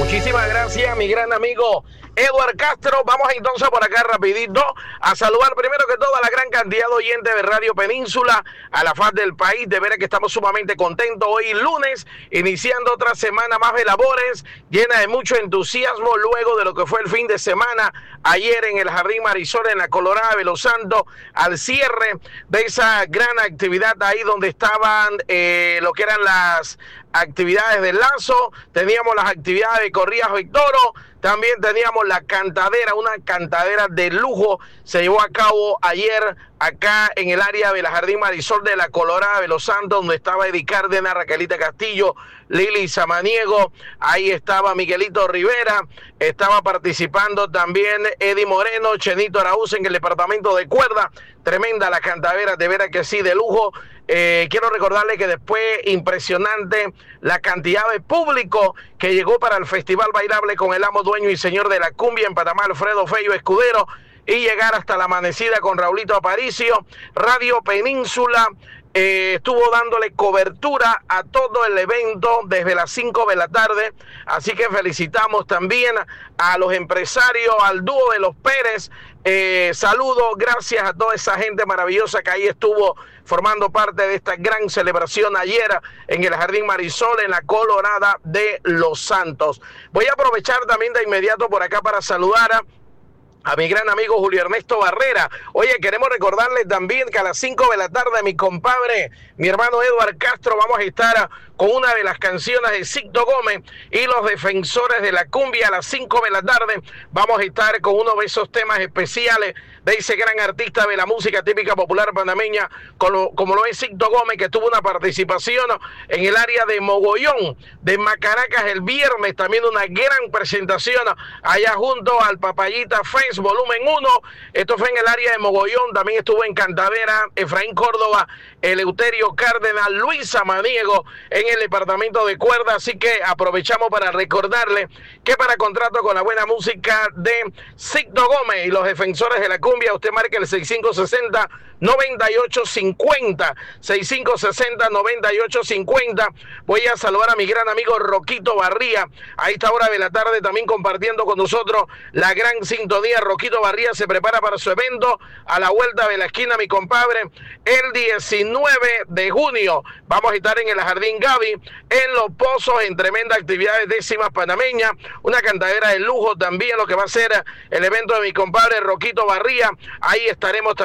Muchísimas gracias, mi gran amigo Edward Castro. Vamos entonces por acá rapidito a saludar primero que todo a la gran cantidad de oyentes de Radio Península a la faz del país. De veras que estamos sumamente contentos hoy lunes, iniciando otra semana más de labores, llena de mucho entusiasmo luego de lo que fue el fin de semana ayer en el Jardín Marisol en la Colorada de Los Santos, al cierre de esa gran actividad ahí donde estaban lo que eran las actividades del lazo, teníamos las actividades de corridas de toro, también teníamos la cantadera, una cantadera de lujo, se llevó a cabo ayer acá en el área del Jardín Marisol de la Colorada de Los Santos, donde estaba Eddie Cárdenas, Raquelita Castillo, Lili Samaniego, ahí estaba Miguelito Rivera, estaba participando también Eddie Moreno, Chenito Araúz en el departamento de cuerda. Tremenda la cantadera, de veras que sí, de lujo. Quiero recordarle que después, impresionante la cantidad de público que llegó para el Festival Bailable con el amo, dueño y señor de la cumbia en Panamá, Alfredo Fello Escudero, y llegar hasta la amanecida con Raulito Aparicio. Radio Península estuvo dándole cobertura a todo el evento desde las 5 de la tarde, así que felicitamos también a los empresarios, al dúo de los Pérez. Saludos, gracias a toda esa gente maravillosa que ahí estuvo formando parte de esta gran celebración ayer en el Jardín Marisol en la Colorada de Los Santos. Voy a aprovechar también de inmediato por acá para saludar a mi gran amigo Julio Ernesto Barrera. Oye, queremos recordarles también que a las 5 de la tarde, mi compadre, mi hermano Edward Castro, vamos a estar con una de las canciones de Sixto Gómez y los defensores de la cumbia. A las 5 de la tarde vamos a estar con uno de esos temas especiales de ese gran artista de la música típica popular panameña, como lo es Sixto Gómez, que tuvo una participación en el área de Mogollón, de Macaracas, el viernes. También una gran presentación allá junto al Papayita Fest Volumen 1. Esto fue en el área de Mogollón. También estuvo en Cantadera Efraín Córdoba, Eleuterio Cárdenas, Luis Samaniego en el departamento de cuerda. Así que aprovechamos para recordarle que para contrato con la buena música de Sixto Gómez y los defensores de la cumbia, usted marca el 6560-9850, 6560-9850. Voy a saludar a mi gran amigo Roquito Barría a esta hora de la tarde, también compartiendo con nosotros la gran sintonía. Roquito Barría se prepara para su evento a la vuelta de la esquina, mi compadre, el 19 de junio. Vamos a estar en el Jardín Gaby, en Los Pozos, en tremenda actividad de décimas panameña, una cantadera de lujo también, lo que va a ser el evento de mi compadre Roquito Barría. Ahí estaremos